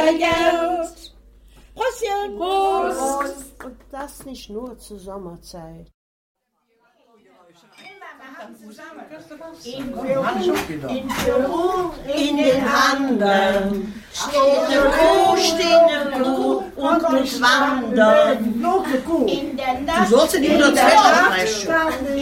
Geld. Prostchen. Prost. Und das nicht nur zur Sommerzeit. In Peru, in den Anden, steht eine Kuh und muss wandern. In der Nacht, Du sollst in die Nacht